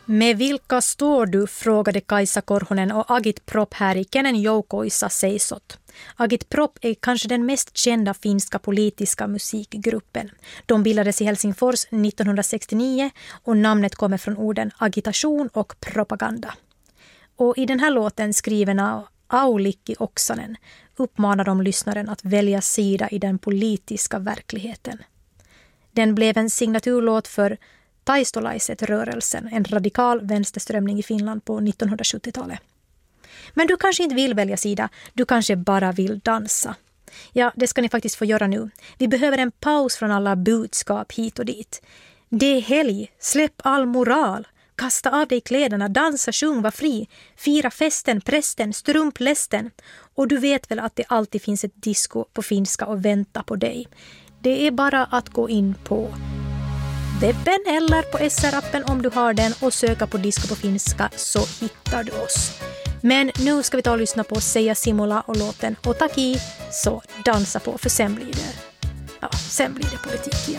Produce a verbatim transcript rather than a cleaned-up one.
Med vilka står du, frågade Kaisa Korhonen och Agit Prop här i Kenen Joukoissa seisot. Agit Prop är kanske den mest kända finska politiska musikgruppen. De bildades i Helsingfors nittonhundrasextionio och namnet kommer från orden agitation och propaganda. Och i den här låten, skriven av Aulikki Oksanen, uppmanar de lyssnaren att välja sida i den politiska verkligheten. Den blev en signaturlåt för Taistolaiset-rörelsen, en radikal vänsterströmning i Finland på nittonhundrasjuttiotalet. Men du kanske inte vill välja sida, du kanske bara vill dansa. Ja, det ska ni faktiskt få göra nu. Vi behöver en paus från alla budskap hit och dit. Det är helg, släpp all moral. Kasta av dig kläderna, dansa, sjung, var fri. Fira festen, prästen, strumplästen. Och du vet väl att det alltid finns ett disco på finska och vänta på dig. Det är bara att gå in på webben eller på S R-appen om du har den och söka på disco på finska så hittar du oss. Men nu ska vi ta och lyssna på Seija Simula och låten Otaki, så dansa på för sen blir det, ja, sen blir det politik igen.